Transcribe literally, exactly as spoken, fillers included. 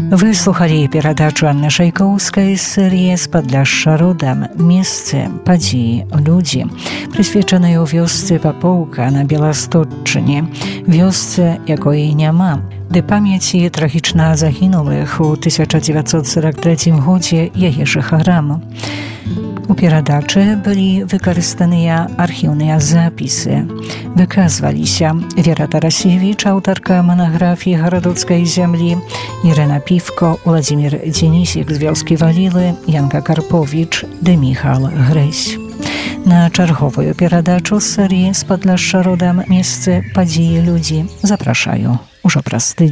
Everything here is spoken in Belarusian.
Вы слухали перадачу Анны Шайкоўскай з серыі «З Падляшша родам. Месцы, падзеі, людзі», прысвечанай у вёсцы Папоўка на Беластотчыне, вёсцы, якой няма, ды памяці трагічна загінулых у тысяча дзевяцьсот сорок трэцім годзе яе жыхарам. У перадачы былі выкарыстаныя архіўныя запісы. Выказваліся Вера Тарасевіч, аўтарка манаграфіі гарадоцкай зямлі, Ірына Півко, Уладзімір Дзенісік з вёскі Валілы, Янка Карповіч ды Міхал Грэсь. На чарговую перадачу з серыі «З Падляшша родам. Месцы, падзеі, людзі» запрашаю ужо праз тыдзень.